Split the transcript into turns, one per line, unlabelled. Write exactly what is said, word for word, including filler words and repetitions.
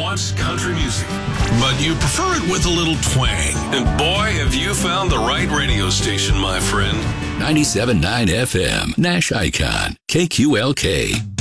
wants country music, but you prefer it with a little twang. And boy, have you found the right radio station, my friend.
ninety-seven point nine F M, Nash Icon, K Q L K.